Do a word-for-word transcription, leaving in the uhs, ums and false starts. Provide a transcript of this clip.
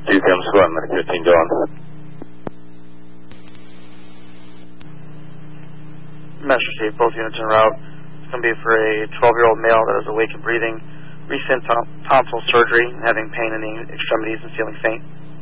two P M squad, Medic fifteen John. Master Chief, both units en route. It's going to be for a twelve-year-old male that is awake and breathing, recent ton tonsil surgery, and having pain in the extremities and feeling faint.